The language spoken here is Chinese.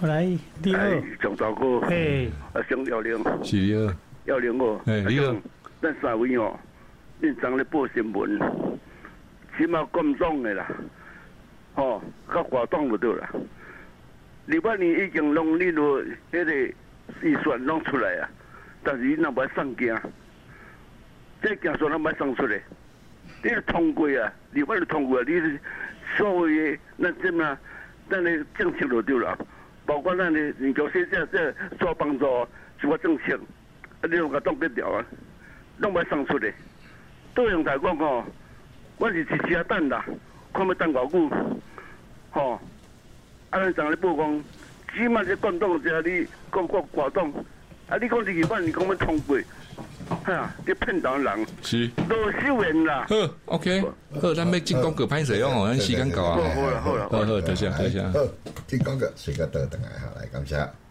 来，你好， 上早哥，上幺零， 是你好 105哦， 你好， 咱三位哦，恁昨咧报新闻，起码国民党的啦，吼，甲华党就对啦。28年已经拢恁落迄个预算拢出来啊，但是恁若无送件，这件算咱无送出来，你通过啊，28就通过啊，你所谓的咱怎啊，咱的政策就对啦。包括咱的研究生这所帮助什么政策，你拢甲冻结掉啊，拢袂送出来。对人来讲吼，我是一时啊等啦，看要等偌久，吼。咱昨日报讲，起码这广东这你讲华东，你讲28年讲要通过，哈，你骗人人， 是罗秀元啦。 好 ，OK， 好，咱要进广告歹势哦，咱时间到啊。 好了， 好，多谢。 好，进广告，时间到，等下哈，来感谢。